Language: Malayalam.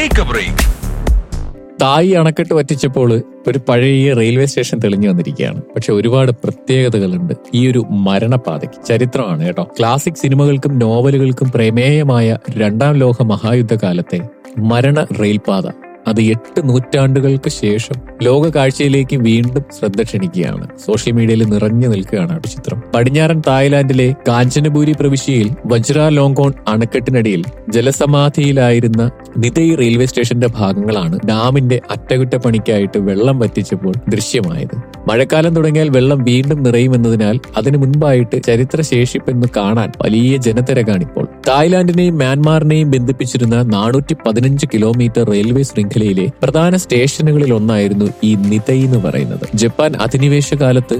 Take A break. തായ് അണക്കെട്ട് വറ്റിച്ചപ്പോൾ ഒരു പഴയ റെയിൽവേ സ്റ്റേഷൻ തെളിഞ്ഞു വന്നിരിക്കുകയാണ്. പക്ഷെ ഒരുപാട് പ്രത്യേകതകളുണ്ട് ഈ ഒരു മരണപാതയ്ക്ക്. ചരിത്രമാണ് കേട്ടോ. ക്ലാസിക് സിനിമകൾക്കും നോവലുകൾക്കും പ്രമേയമായ രണ്ടാം ലോക മഹായുദ്ധകാലത്തെ മരണ റെയിൽപാത അത് 8 നൂറ്റാണ്ടുകൾക്ക് ശേഷം ലോക കാഴ്ചയിലേക്ക് വീണ്ടും ശ്രദ്ധ ക്ഷണിക്കുകയാണ്. സോഷ്യൽ മീഡിയയിൽ നിറഞ്ഞു നിൽക്കുകയാണ് ആ ചിത്രം. പടിഞ്ഞാറൻ തായ്ലാന്റിലെ കാഞ്ചനബൂരി പ്രവിശ്യയിൽ വജ്രാലോങ്കോൺ അണക്കെട്ടിനടിയിൽ ജലസമാധിയിലായിരുന്ന നിതയ് റെയിൽവേ സ്റ്റേഷന്റെ ഭാഗങ്ങളാണ് ഡാമിന്റെ അറ്റകുറ്റപ്പണിക്കായിട്ട് വെള്ളം വറ്റിച്ചപ്പോൾ ദൃശ്യമായത്. മഴക്കാലം തുടങ്ങിയാൽ വെള്ളം വീണ്ടും നിറയുമെന്നതിനാൽ അതിനു മുൻപായിട്ട് ചരിത്രശേഷിപ്പെന്ന് കാണാൻ വലിയ ജനത്തിരകാണിപ്പോൾ. തായ്ലാന്റിനെയും മ്യാൻമാറിനെയും ബന്ധിപ്പിച്ചിരുന്ന 415 കിലോമീറ്റർ റെയിൽവേ ശൃംഖലയിലെ പ്രധാന സ്റ്റേഷനുകളിൽ ഒന്നായിരുന്നു ഈ നിതയ് എന്ന് പറയുന്നത്. ജപ്പാൻ അധിനിവേശ കാലത്ത്